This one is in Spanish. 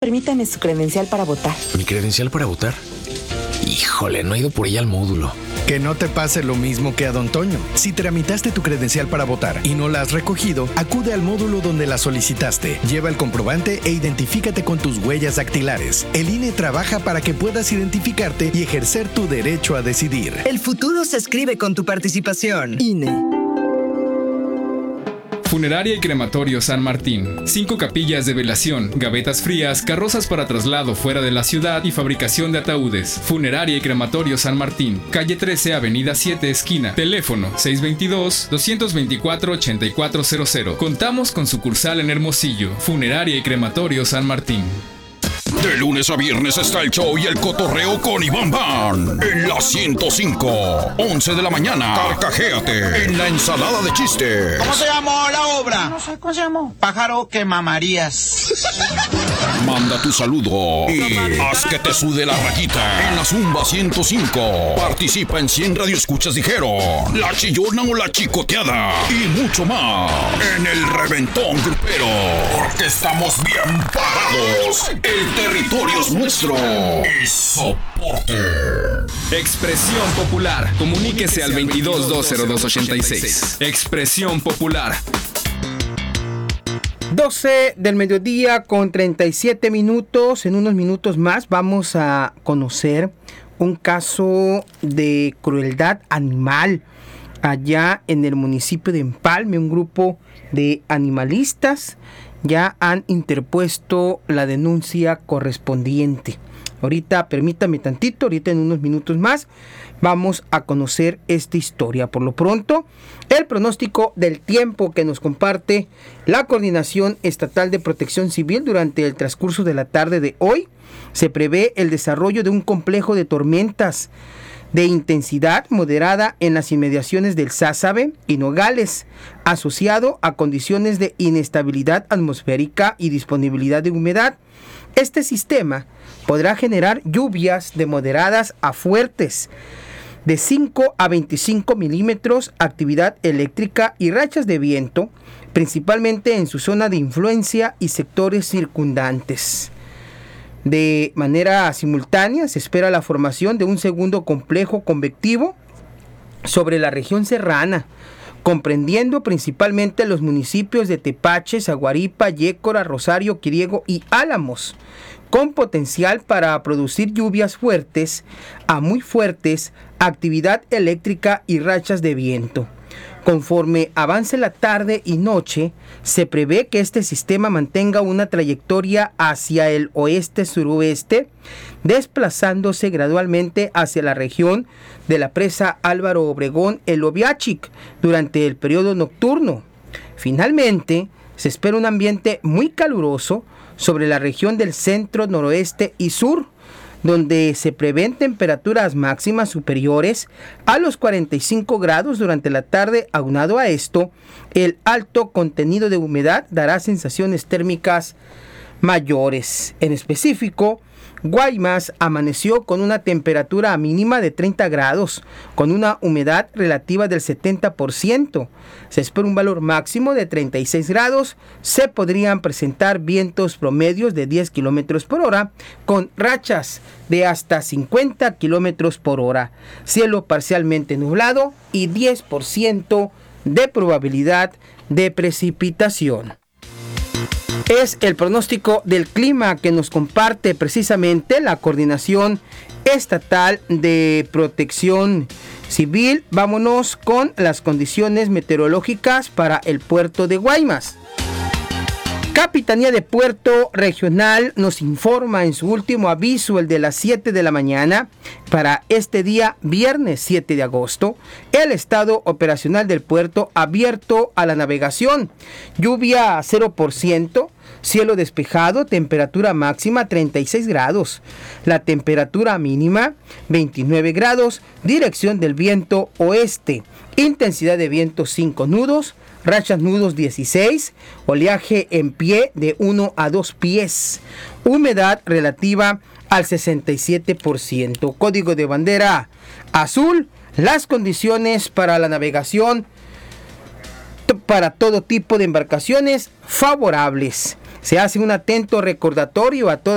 permítame su credencial para votar. ¿Mi credencial para votar? Híjole, no he ido por ella al módulo. Que no te pase lo mismo que a Don Toño. Si tramitaste tu credencial para votar y no la has recogido, acude al módulo donde la solicitaste. Lleva el comprobante e identifícate con tus huellas dactilares. El INE trabaja para que puedas identificarte y ejercer tu derecho a decidir. El futuro se escribe con tu participación. INE. Funeraria y Crematorio San Martín. 5 capillas de velación, gavetas frías, carrozas para traslado fuera de la ciudad y fabricación de ataúdes. Funeraria y Crematorio San Martín. Calle 13, Avenida 7, esquina. Teléfono 622-224-8400. Contamos con sucursal en Hermosillo. Funeraria y Crematorio San Martín. De lunes a viernes está el show y el cotorreo con Iván Van en la 105. 11 de la mañana. Carcajéate en la ensalada de chistes. ¿Cómo se llamó la obra? No sé, ¿cómo se llamó? Pájaro que mamarías. Manda tu saludo y haz que te sude la rayita en la Zumba 105. Participa en 100 radioescuchas dijeron La Chillona o La Chicoteada y mucho más en el Reventón Grupero. Porque estamos bien parados. El territorio es nuestro y soporte. Expresión Popular. Comuníquese al 22-202-86. Expresión Popular. 12 del mediodía con 37 minutos. En unos minutos más vamos a conocer un caso de crueldad animal allá en el municipio de Empalme. Un grupo de animalistas ya han interpuesto la denuncia correspondiente. Ahorita, permítame tantito, ahorita en unos minutos más vamos a conocer esta historia. Por lo pronto, el pronóstico del tiempo que nos comparte la Coordinación Estatal de Protección Civil durante el transcurso de la tarde de hoy. Se prevé el desarrollo de un complejo de tormentas de intensidad moderada en las inmediaciones del Sázabe y Nogales, asociado a condiciones de inestabilidad atmosférica y disponibilidad de humedad. Este sistema podrá generar lluvias de moderadas a fuertes, de 5 a 25 milímetros, actividad eléctrica y rachas de viento, principalmente en su zona de influencia y sectores circundantes. De manera simultánea se espera la formación de un segundo complejo convectivo sobre la región serrana, comprendiendo principalmente los municipios de Tepache, Zaguaripa, Yécora, Rosario, Quiriego y Álamos, con potencial para producir lluvias fuertes a muy fuertes, actividad eléctrica y rachas de viento. Conforme avance la tarde y noche, se prevé que este sistema mantenga una trayectoria hacia el oeste-suroeste, desplazándose gradualmente hacia la región de la presa Álvaro Obregón, el Oviachic, durante el periodo nocturno. Finalmente, se espera un ambiente muy caluroso sobre la región del centro, noroeste y sur, donde se prevén temperaturas máximas superiores a los 45 grados durante la tarde. Aunado a esto, el alto contenido de humedad dará sensaciones térmicas mayores. En específico, Guaymas amaneció con una temperatura mínima de 30 grados, con una humedad relativa del 70%. Se espera un valor máximo de 36 grados. Se podrían presentar vientos promedios de 10 kilómetros por hora, con rachas de hasta 50 kilómetros por hora. Cielo parcialmente nublado y 10% de probabilidad de precipitación. Es el pronóstico del clima que nos comparte precisamente la Coordinación Estatal de Protección Civil. Vámonos con las condiciones meteorológicas para el puerto de Guaymas. Capitanía de Puerto Regional nos informa en su último aviso, el de las 7 de la mañana, para este día viernes 7 de agosto, el estado operacional del puerto abierto a la navegación. Lluvia a 0%, cielo despejado, temperatura máxima 36 grados, la temperatura mínima 29 grados, dirección del viento oeste, intensidad de viento 5 nudos, rachas nudos 16, oleaje en pie de 1 a 2 pies, humedad relativa al 67%, código de bandera azul. Las condiciones para la navegación para todo tipo de embarcaciones favorables. Se hace un atento recordatorio a todas